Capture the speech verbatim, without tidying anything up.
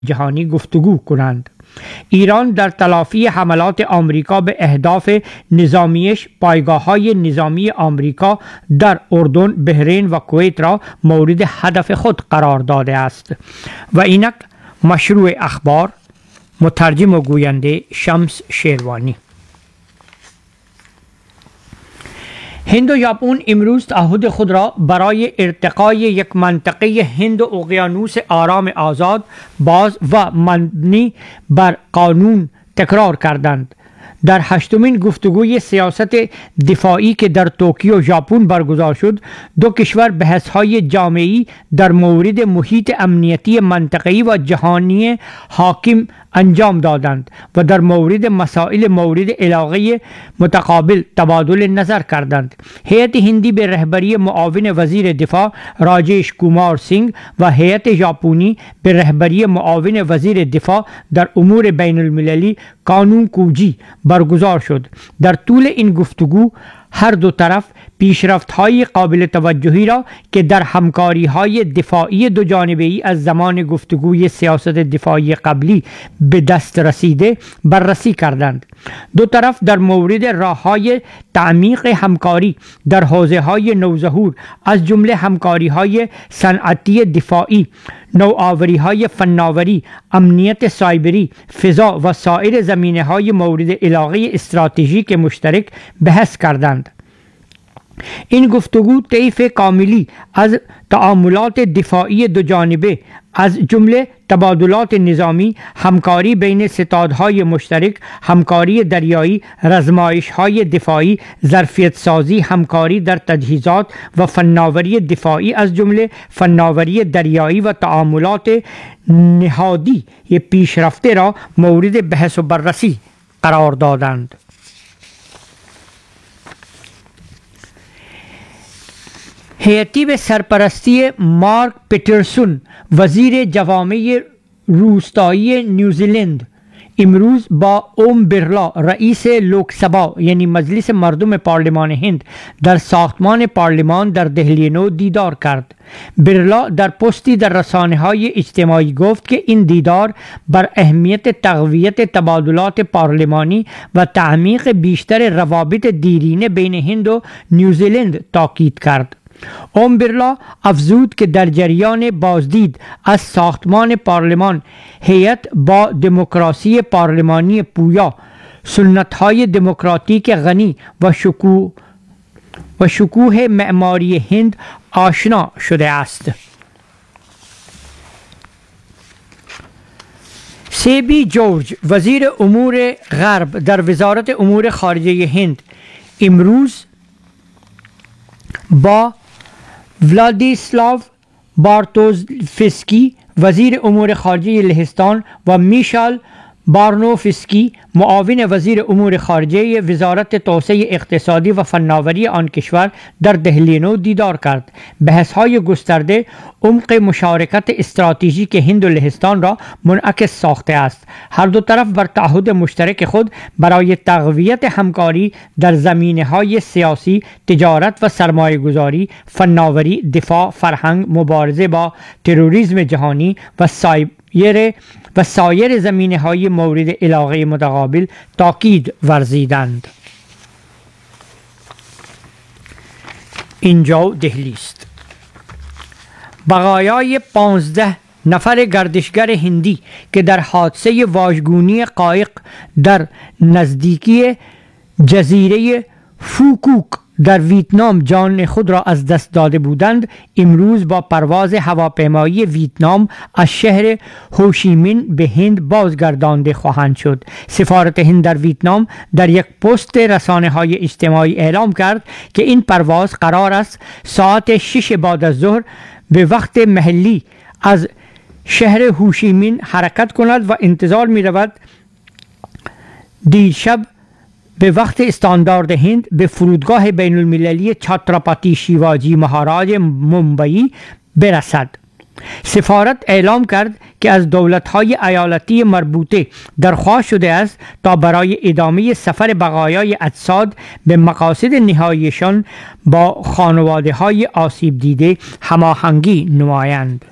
جهانی گفتگو کنند. ایران در تلافی حملات آمریکا به اهداف نظامیش پایگاه‌های نظامی آمریکا در اردن، بحرین و کویت را مورد هدف خود قرار داده است. و اینک مشروع اخبار، مترجم و گوینده شمس شیروانی. هند و ژاپن امروز تعهد خود را برای ارتقای یک منطقه هند و اقیانوس آرام آزاد، باز و مبنی بر قانون تکرار کردند. در هشتمین گفتگوی سیاست دفاعی که در توکیو ژاپن برگزار شد، دو کشور بحث‌های جامعی در مورد محیط امنیتی منطقه‌ای و جهانی حاکم انجام دادند و در مورد مسائل مورد علاقه متقابل تبادل نظر کردند. هیئت هندی به رهبری معاون وزیر دفاع راجیش کومار سینگ و هیئت ژاپنی به رهبری معاون وزیر دفاع در امور بین المللی کانون کوجی برگزار شد. در طول این گفتگو هر دو طرف پیشرفت‌های قابل توجهی را که در همکاری‌های دفاعی دو جانبه‌ای از زمان گفتگوی سیاست دفاعی قبلی به دست رسیده بررسی کردند. دو طرف در مورد راه‌های تعمیق همکاری در حوزه‌های نوظهور از جمله همکاری‌های صنعتی دفاعی، نوآوری‌های فناوری، امنیت سایبری، فضا و سایر زمینه‌های مورد علاقه استراتژیک مشترک بحث کردند. این گفتگو طیف کاملی از تعاملات دفاعی دو جانبه از جمله تبادلات نظامی، همکاری بین ستادهای مشترک، همکاری دریایی، رزمایش‌های دفاعی، ظرفیت سازی، همکاری در تجهیزات و فناوری دفاعی از جمله فناوری دریایی و تعاملات نهادی پیشرفته را مورد بحث و بررسی قرار دادند. هیئتی به سرپرستی مارک پیترسون، وزیر جوامع روستایی نیوزیلند، امروز با اوم برلا، رئیس لوکسبا یعنی مجلس مردم پارلمان هند، در ساختمان پارلمان در دهلی نو دیدار کرد. برلا در پستی در رسانه‌های اجتماعی گفت که این دیدار بر اهمیت تقویت تبادلات پارلمانی و تعمیق بیشتر روابط دیرینه بین هند و نیوزیلند تاکید کرد. اوم برلا افزود که در جریان بازدید از ساختمان پارلمان، هیئت با دموکراسی پارلمانی پویا، سنت‌های دموکراتیک غنی و شکوه و شکوه معماری هند آشنا شده است. سیبی جورج، وزیر امور غرب در وزارت امور خارجه هند، امروز با ولادیسلاو بارتوزفسکی، وزیر امور خارجه لهستان، و میشال بارنوفسکی، معاون وزیر امور خارجه وزارت توسعه اقتصادی و فناوری آن کشور، در دهلی نو دیدار کرد. بحث‌های گسترده عمق مشارکت استراتژیک هند و لهستان را منعکس ساخته است. هر دو طرف بر تعهد مشترک خود برای تقویت همکاری در زمینه‌های سیاسی، تجارت و سرمایه‌گذاری، فناوری، دفاع، فرهنگ، مبارزه با تروریسم جهانی و سایبر و سایر زمینه‌های مورد علاقه متقابل تاکید ورزیدند. اینجا دهلی است. بقایای پانزده نفر گردشگر هندی که در حادثه واژگونی قایق در نزدیکی جزیره فوکوک در ویتنام جان خود را از دست داده بودند، امروز با پرواز هواپیمایی ویتنام از شهر هوشیمین به هند بازگردانده خواهند شد. سفارت هند در ویتنام در یک پست رسانه‌های اجتماعی اعلام کرد که این پرواز قرار است ساعت شش بعد از ظهر به وقت محلی از شهر هوشیمین حرکت کند و انتظار می رود دیشب به وقت استاندارد هند به فرودگاه بین المللی چاتراپاتی شیواجی مهاراج ممبئی برسد. سفارت اعلام کرد که از دولت‌های ایالتی مربوطه درخواست شده است تا برای ادامه سفر بقایای اجساد به مقاصد نهاییشان با خانواده‌های آسیب دیده هماهنگی نمایند.